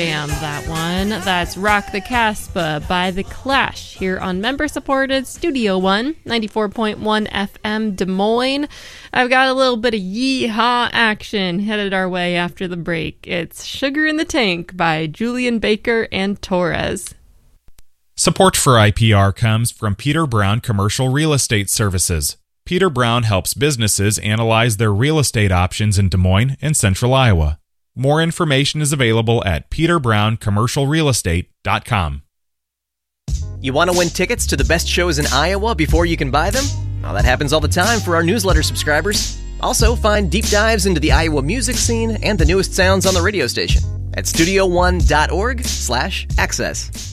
Damn that one. That's Rock the Casbah by The Clash here on member-supported Studio One, 94.1 FM Des Moines. I've got a little bit of yeehaw action headed our way after the break. It's Sugar in the Tank by Julian Baker and Torres. Support for IPR comes from Peter Brown Commercial Real Estate Services. Peter Brown helps businesses analyze their real estate options in Des Moines and Central Iowa. More information is available at peterbrown.commercialrealestate.com. You want to win tickets to the best shows in Iowa before you can buy them? Well, that happens all the time for our newsletter subscribers. Also, find deep dives into the Iowa music scene and the newest sounds on the radio station at studio1.org/access.